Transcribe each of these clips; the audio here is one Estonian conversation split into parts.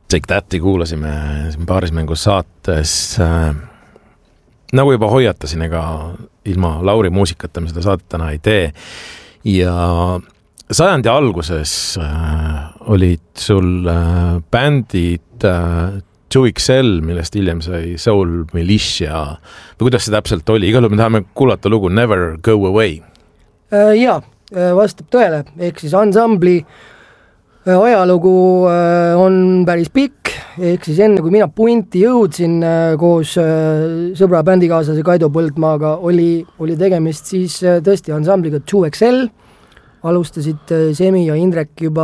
Take That'i kuulasime siin paarismängu saates. Nagu juba hoiatasin, ega ilma Lauri muusikata me seda saadet täna ei tee. Ja sajandi alguses olid sul bändid 2XL, millest hiljem sai Soul Militia. Või kuidas see täpselt oli? Igal juhul me tahame kuulata lugu Never Go Away. Jaa, vastab tõele. Ehk siis ansambli ajalugu on päris pikk, ehk siis enne kui mina Punti jõudsin koos sõbra bändikaaslase Kaido Põldmaaga oli tegemist siis tõesti ansambliga 2XL, alustasid Semi ja Indrek juba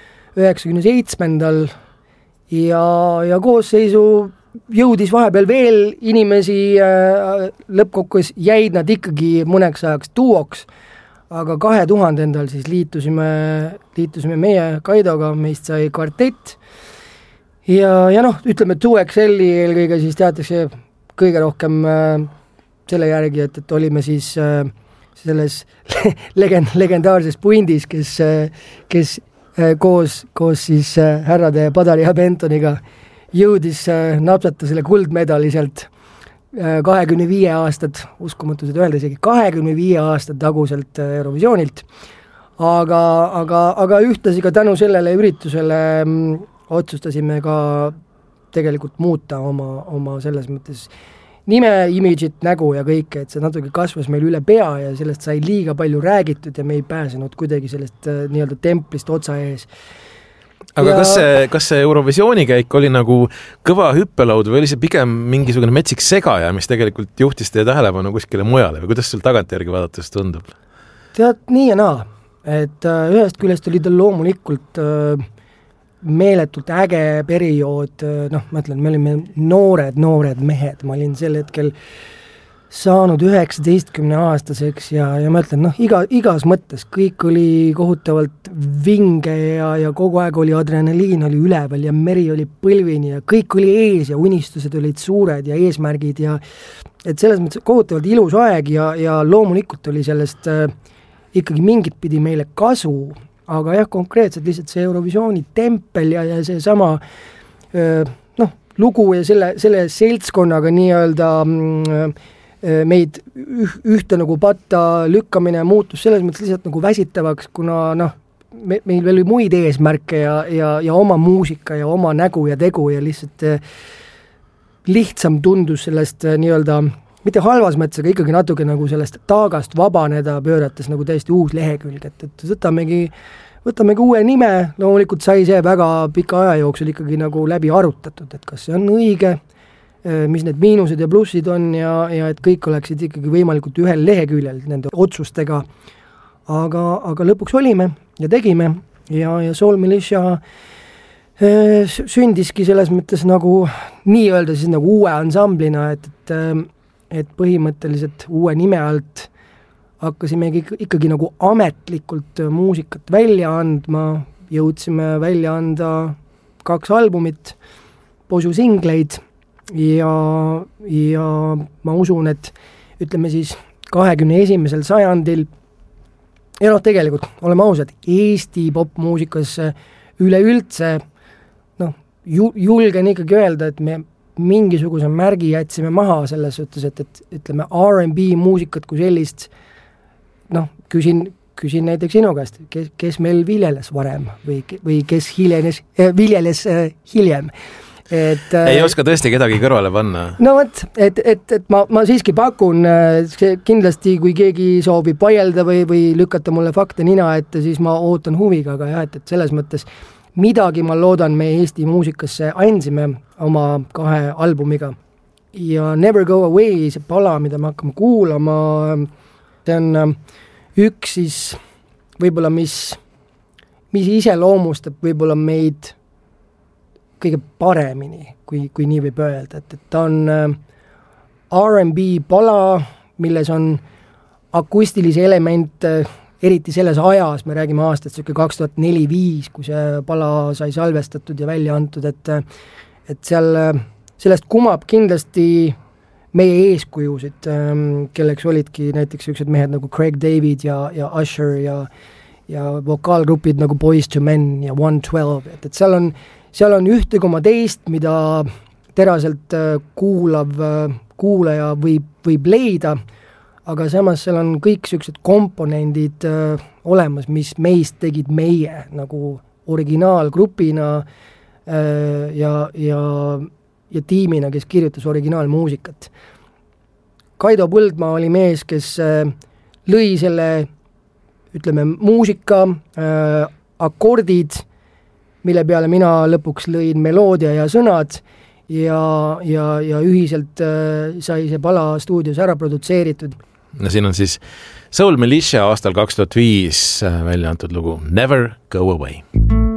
97. ja koosseisu jõudis vahepeal veel inimesi, lõppkokkuvõttes jäid nad ikkagi mõneks ajaks duoks, aga 2000 siis liitusime meie Kaidoga, meist sai kvartett ja noh, ütleme 2XL-i eelkõige siis teatakse kõige rohkem selle järgi, et olime siis selles legendaarses Pundis, kes koos siis härrade Padari ja Bentoniga jõudis napsata selle kuldmedali sealt 25 aastat, uskumatused öelda isegi 25 aastat taguselt Eurovisioonilt, aga ühtlasi ka tänu sellele üritusele otsustasime ka tegelikult muuta oma selles mõttes nime, imidžit, nägu ja kõike, et see natuke kasvas meil üle pea ja sellest sai liiga palju räägitud ja me ei pääsenud kuidagi sellest nii-öelda templist otsa ees. Aga kas see Eurovisiooni käik oli nagu kõva hüppelaud või oli see pigem mingisugune metsik segaja, mis tegelikult juhtis teie tähelepanu kuskile mujale või kuidas sul tagantjärgi vaadates tundub? Tead, nii ja naa, et ühest küljest oli ta loomulikult meeletult äge periood, noh, ma ütlen, me olime noored mehed, ma olin sel hetkel saanud 19-aastaseks ja ma ütlen, noh, igas mõttes kõik oli kohutavalt vinge ja kogu aeg oli adrenaliin oli üleval ja meri oli põlvini ja kõik oli ees ja unistused olid suured ja eesmärgid ja et selles mõttes kohutavalt ilus aeg ja loomulikult oli sellest ikkagi mingit pidi meile kasu, aga jah, konkreetselt lihtsalt see Eurovisiooni tempel ja see sama noh, lugu ja selle seltskonnaga nii-öelda meid ühte nagu patta lükkamine muutus selles mõttes lihtsalt nagu väsitavaks, kuna noh, meil oli muid eesmärke ja oma muusika ja oma nägu ja tegu ja lihtsalt lihtsam tundus sellest nii-öelda, mitte halvas mõttes, aga ikkagi natuke nagu sellest taagast vabaneda, pöörates nagu täiesti uus lehekülg, et võtamegi uue nime, loomulikult sai see väga pika aja jooksul ikkagi nagu läbi arutatud, et kas see on õige, mis need miinused ja plussid on ja et kõik oleksid ikkagi võimalikult ühel leheküljel nende otsustega, aga lõpuks olime ja tegime ja Soul Militia sündiski selles mõttes nagu nii-öelda siis nagu uue ansamblina, et põhimõtteliselt uue nime alt hakkasimegi ikkagi nagu ametlikult muusikat välja andma, jõudsime välja anda 2 albumit, posu singleid ja ma usun, et ütleme siis 21. sajandil ja noh, tegelikult oleme ausad, Eesti popmuusikas üleüldse noh, julgen ikkagi öelda, et me mingisuguse märgi jätsime maha selles suhtes, et ütleme R&B muusikat kui sellist noh, küsin näiteks sinu käest, kes meil viljeles varem või kes viljeles hiljem. Ei oska tõesti kedagi kõrvale panna. No võt, et ma siiski pakun, kindlasti kui keegi soovib vaielda või lükata mulle fakte nina ette, siis ma ootan huviga, aga jah, et selles mõttes midagi ma loodan me Eesti muusikasse andsime oma 2 albumiga. Ja Never Go Away, see pala, mida me hakkame kuulama, see on üks siis võib-olla, mis iseloomustab võib-olla meid kõige paremini, kui nii võib öelda, et ta on R&B pala, milles on akustilisi elemente, eriti selles ajas, me räägime aastast 2004-2005, kui see pala sai salvestatud ja välja antud, et sellest kumab kindlasti meie eeskujusid, kelleks olidki näiteks sellised mehed nagu Craig David ja Usher ja vokaalgrupid nagu Boyz II Men ja 112, et seal on seal on 1,2, mida teraselt kuulaja võib leida, aga samas seal on kõik sellised komponendid olemas, mis meist tegid meie nagu originaalgrupina ja tiimina, kes kirjutas originaalmuusikat. Kaido Põldmaa oli mees, kes lõi selle, ütleme, muusika, akordid, mille peale mina lõpuks lõin meloodia ja sõnad ja ühiselt sai see pala stuudios ära produtseeritud. No siin on siis Soul Militia aastal 2005 välja antud lugu Never Go Away.